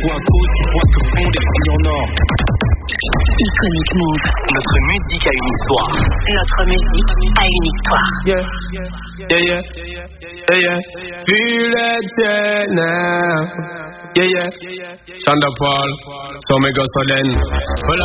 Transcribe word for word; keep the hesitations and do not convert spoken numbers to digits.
point cause, du point que font les filles en or. Iconic Move. Notre musique a une histoire. Notre musique a une histoire. Yeah, yeah, yeah, yeah, yeah. Feel it now. Yeah, yeah. Thunderfall, so mega solent.